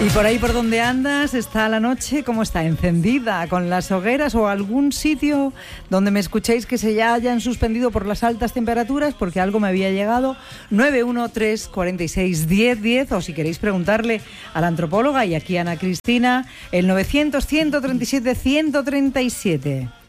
Y por ahí por donde andas, ¿está la noche cómo está? ¿Encendida con las hogueras o algún sitio donde me escuchéis que se ya hayan suspendido por las altas temperaturas? Porque algo me había llegado. 913461010, o si queréis preguntarle a la antropóloga y aquí a Ana Cristina, el 900 137 137.